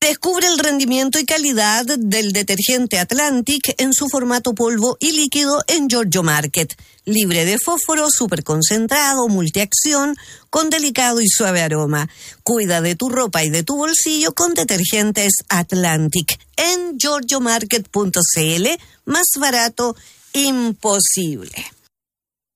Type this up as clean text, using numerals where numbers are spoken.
Descubre el rendimiento y calidad del detergente Atlantic en su formato polvo y líquido en Giorgio Market. Libre de fósforo, súper concentrado, multiacción, con delicado y suave aroma. Cuida de tu ropa y de tu bolsillo con detergentes Atlantic en giorgiomarket.cl. Más barato, imposible.